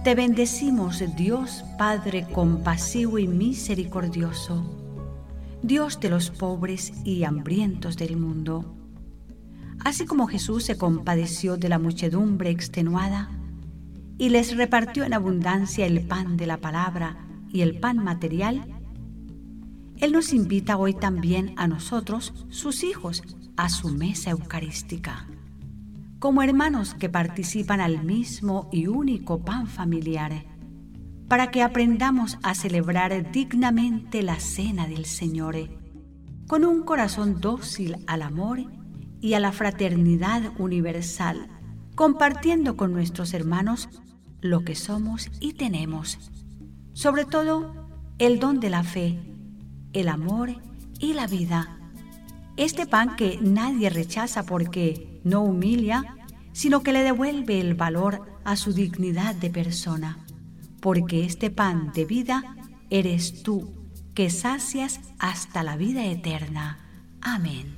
Te bendecimos, Dios Padre compasivo y misericordioso, Dios de los pobres y hambrientos del mundo. Así como Jesús se compadeció de la muchedumbre extenuada y les repartió en abundancia el pan de la palabra y el pan material, Él nos invita hoy también a nosotros, sus hijos, a su mesa eucarística, como hermanos que participan al mismo y único pan familiar, para que aprendamos a celebrar dignamente la cena del Señor, con un corazón dócil al amor y a la fraternidad universal, compartiendo con nuestros hermanos lo que somos y tenemos, sobre todo el don de la fe, el amor y la vida. Este pan que nadie rechaza porque no humilla, sino que le devuelve el valor a su dignidad de persona, porque este pan de vida eres tú, que sacias hasta la vida eterna. Amén.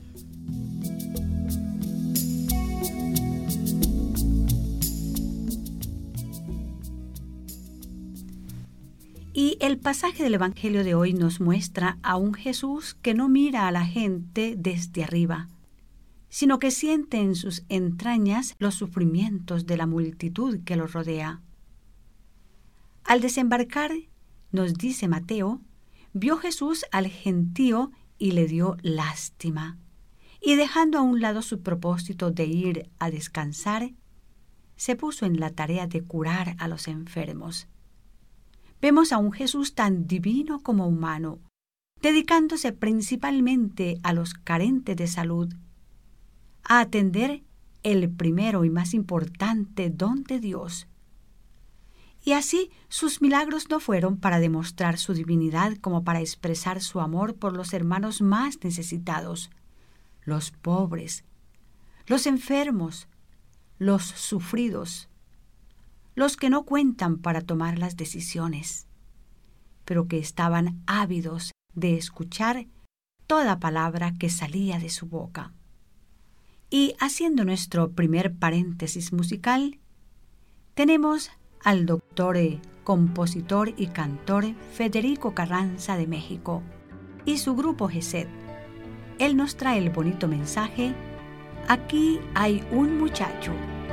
Y el pasaje del Evangelio de hoy nos muestra a un Jesús que no mira a la gente desde arriba, sino que siente en sus entrañas los sufrimientos de la multitud que lo rodea. Al desembarcar, nos dice Mateo, vio Jesús al gentío y le dio lástima, y dejando a un lado su propósito de ir a descansar, se puso en la tarea de curar a los enfermos. Vemos a un Jesús tan divino como humano, dedicándose principalmente a los carentes de salud, a atender el primero y más importante don de Dios. Y así sus milagros no fueron para demostrar su divinidad como para expresar su amor por los hermanos más necesitados, los pobres, los enfermos, los sufridos, los que no cuentan para tomar las decisiones, pero que estaban ávidos de escuchar toda palabra que salía de su boca. Y haciendo nuestro primer paréntesis musical, tenemos al doctor, compositor y cantor Federico Carranza de México y su grupo GESED. Él nos trae el bonito mensaje: aquí hay un muchacho.